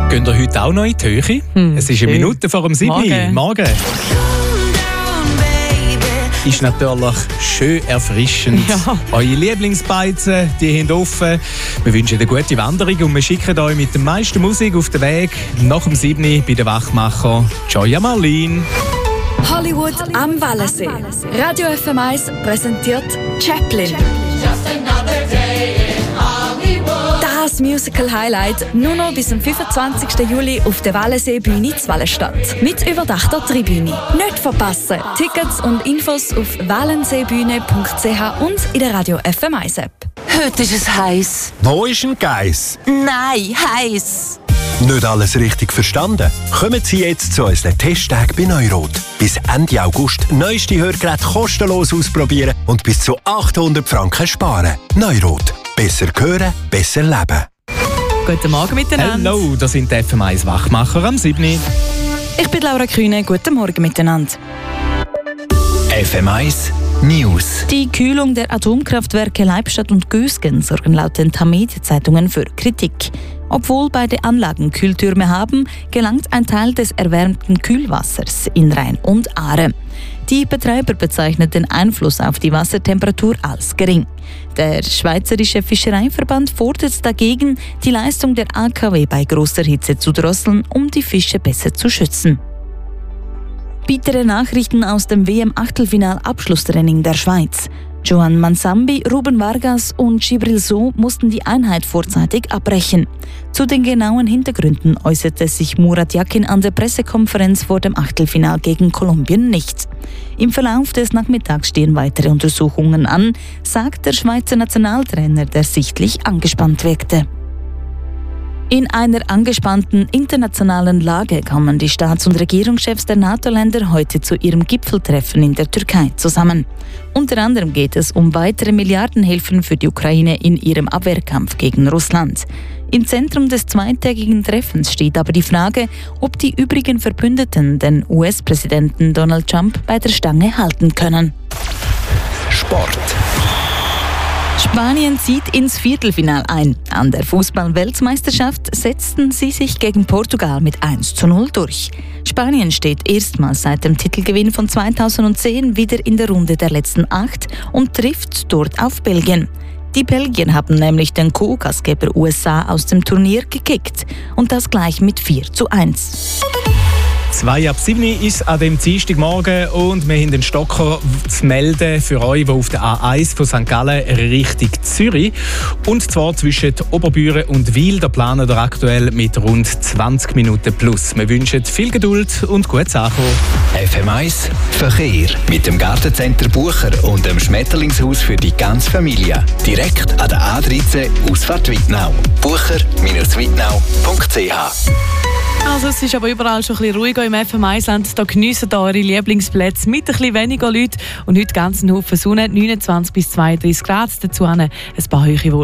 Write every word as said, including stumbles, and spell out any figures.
Gehen ihr heute auch noch in die Höhe? Hm, es ist eine Minute vor dem sieben. Morgen. Morgen. Ist natürlich schön erfrischend. Ja. Eure Lieblingsbeizen, die haben offen. Wir wünschen eine gute Wanderung und wir schicken euch mit der meisten Musik auf den Weg nach dem sieben bei den Wachmacher Joya Marlin. Hollywood am Wallensee. Radio F M eins präsentiert Chaplin. Das Musical-Highlight nur noch bis zum fünfundzwanzigsten Juli auf der Wallensee-Bühne zu Wallenstadt. Mit überdachter Tribüne. Nicht verpassen. Tickets und Infos auf wallenseebühne punkt c h und in der Radio F M eins App. Heute ist es heiß. Wo ist ein Geiss? Nein, heiß. Nicht alles richtig verstanden? Kommen Sie jetzt zu unseren Testtagen bei Neurot. Bis Ende August neueste Hörgeräte kostenlos ausprobieren und bis zu achthundert Franken sparen. Neurot. Besser hören, besser leben. Guten Morgen miteinander. Hallo, das sind die F M eins Wachmacher am sieben. Ich bin Laura Kühne. Guten Morgen miteinander. F M eins News. Die Kühlung der Atomkraftwerke Leibstadt und Gösgen sorgen laut den Tamedia-Zeitungen für Kritik. Obwohl beide Anlagen Kühltürme haben, gelangt ein Teil des erwärmten Kühlwassers in Rhein und Aare. Die Betreiber bezeichnen den Einfluss auf die Wassertemperatur als gering. Der Schweizerische Fischereiverband fordert dagegen, die Leistung der A K W bei großer Hitze zu drosseln, um die Fische besser zu schützen. Bittere Nachrichten aus dem W M-Achtelfinal-Abschlusstraining der Schweiz. Joan Mansambi, Ruben Vargas und Gibril So mussten die Einheit vorzeitig abbrechen. Zu den genauen Hintergründen äußerte sich Murat Yakin an der Pressekonferenz vor dem Achtelfinal gegen Kolumbien nicht. Im Verlauf des Nachmittags stehen weitere Untersuchungen an, sagt der Schweizer Nationaltrainer, der sichtlich angespannt wirkte. In einer angespannten internationalen Lage kommen die Staats- und Regierungschefs der NATO-Länder heute zu ihrem Gipfeltreffen in der Türkei zusammen. Unter anderem geht es um weitere Milliardenhilfen für die Ukraine in ihrem Abwehrkampf gegen Russland. Im Zentrum des zweitägigen Treffens steht aber die Frage, ob die übrigen Verbündeten den U S-Präsidenten Donald Trump bei der Stange halten können. Sport. Spanien zieht ins Viertelfinale ein. An der Fußball-Weltmeisterschaft setzten sie sich gegen Portugal mit eins zu null durch. Spanien steht erstmals seit dem Titelgewinn von zweitausendzehn wieder in der Runde der letzten acht und trifft dort auf Belgien. Die Belgier haben nämlich den Co-Gastgeber U S A aus dem Turnier gekickt und das gleich mit vier zu eins. Zwei ab sieben ist an dem Dienstagmorgen und wir haben den Stocker zu melden für euch, die auf der A eins von Sankt Gallen Richtung Zürich. Und zwar zwischen Oberbüren und Wil. Da planen wir aktuell mit rund zwanzig Minuten plus. Wir wünschen viel Geduld und gutes Ankommen. F M eins Verkehr mit dem Gartencenter Bucher und dem Schmetterlingshaus für die ganze Familie. Direkt an der A dreizehn Ausfahrt Wittnau. bucher Bindestrich wittnau punkt c h. Also es ist aber überall schon ein bisschen ruhiger im F M eins-Land. Da geniessen eure Lieblingsplätze mit ein bisschen weniger Leuten. Und heute ganz ein Haufen Sonne, neunundzwanzig bis zweiunddreißig Grad. Dazu ein paar hohe Wolken.